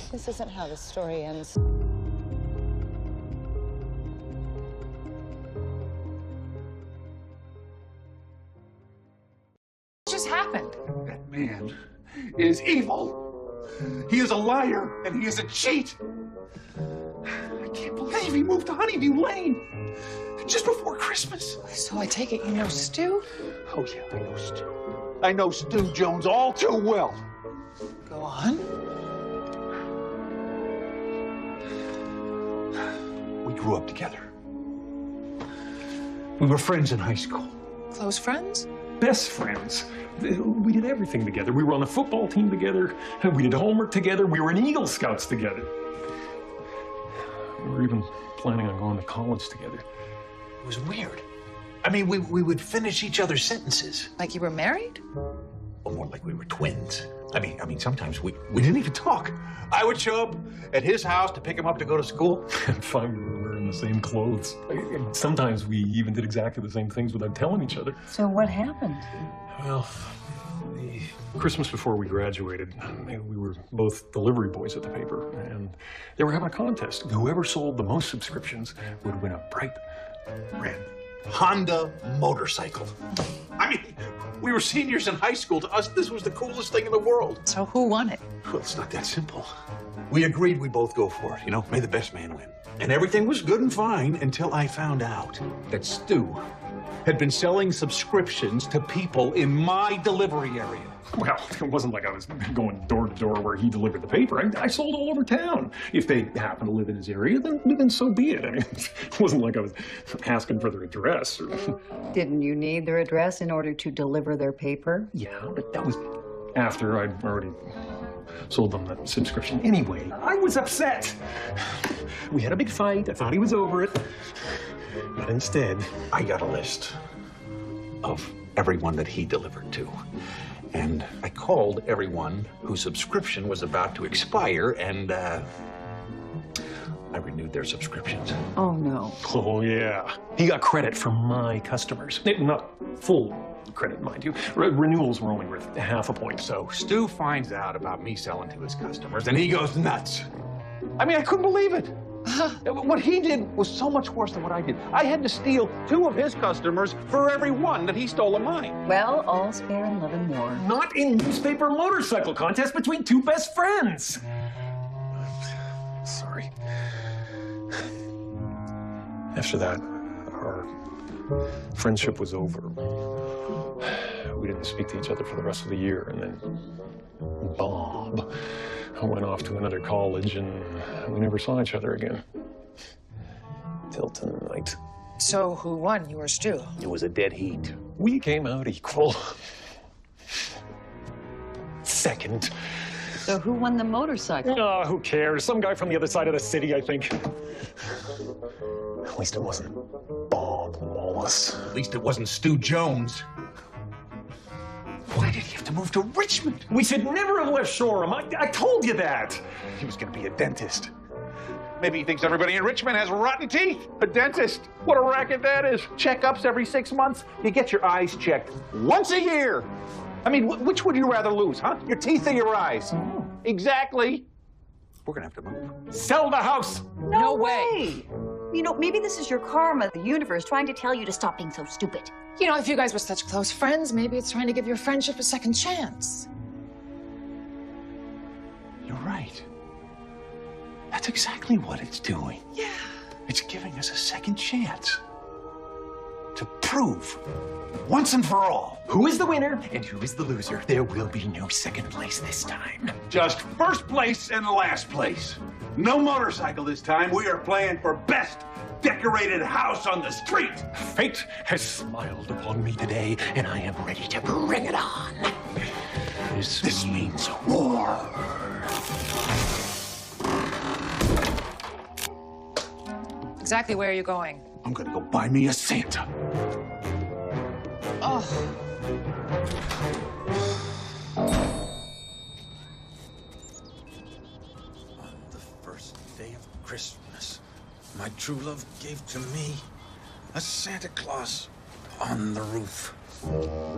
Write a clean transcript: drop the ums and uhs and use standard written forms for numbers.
This isn't how the story ends. What just happened? That man is evil. He is a liar and he is a cheat. I can't believe he moved to Honeydew Lane just before Christmas. So I take it you know Stu? Oh, yeah, I know Stu. I know Stu Jones all too well. Go on. We grew up together. We were friends in high school. Close friends? Best friends. We did everything together. We were on the football team together. We did homework together. We were in Eagle Scouts together. We were even planning on going to college together. It was weird. I mean, we would finish each other's sentences. Like you were married? Or more like we were twins. I mean, sometimes we didn't even talk. I would show up at his house to pick him up to go to school. And find we were wearing the same clothes. Sometimes we even did exactly the same things without telling each other. So what happened? Well, the Christmas before we graduated, we were both delivery boys at the paper, and they were having a contest. Whoever sold the most subscriptions would win a bright red Honda motorcycle. I mean, we were seniors in high school. To us, this was the coolest thing in the world. So who won it? Well, it's not that simple. We agreed we'd both go for it, you know, may the best man win. And everything was good and fine until I found out that Stu had been selling subscriptions to people in my delivery area. Well, it wasn't like I was going door to door where he delivered the paper. I sold all over town. If they happened to live in his area, then so be it. I mean, it wasn't like I was asking for their address. Didn't you need their address in order to deliver their paper? Yeah, but that was after I'd already sold them that subscription. Anyway, I was upset. We had a big fight. I thought he was over it. But instead, I got a list of everyone that he delivered to. And I called everyone whose subscription was about to expire, and I renewed their subscriptions. Oh, no. oh yeah, he got credit from my customers. Not full credit, mind you. Renewals were only worth half a point, so. Stu finds out about me selling to his customers, and he goes nuts. I mean, I couldn't believe it. What he did was so much worse than what I did. I had to steal 2 of his customers for every one that he stole of mine. Well, all's fair in love and war. Not in newspaper motorcycle contest between 2 best friends. Sorry. After that, our friendship was over. We didn't speak to each other for the rest of the year, and then Bob went off to another college, and we never saw each other again. Till tonight. So who won? You or Stu? It was a dead heat. We came out equal. Second. So who won the motorcycle? Oh, who cares? Some guy from the other side of the city, I think. At least it wasn't Bob Wallace. At least it wasn't Stu Jones. Why did he have to move to Richmond? We should never have left Shoreham. I told you that. He was going to be a dentist. Maybe he thinks everybody in Richmond has rotten teeth. A dentist. What a racket that is. Checkups every 6 months. You get your eyes checked once a year. I mean, which would you rather lose, huh? Your teeth or your eyes? Oh. Exactly. We're going to have to move. Sell the house. No way. You know, maybe this is your karma, the universe, trying to tell you to stop being so stupid. You know, if you guys were such close friends, maybe it's trying to give your friendship a second chance. You're right. That's exactly what it's doing. Yeah. It's giving us a second chance to prove once and for all Who is the winner and who is the loser? There will be no second place this time. just first place and last place. No motorcycle this time. We are playing for best decorated house on the street. Fate has smiled upon me today, and I am ready to bring it on. This means war. Exactly where are you going? I'm gonna go buy me a Santa. Oh. On the first day of Christmas, my true love gave to me a Santa Claus on the roof.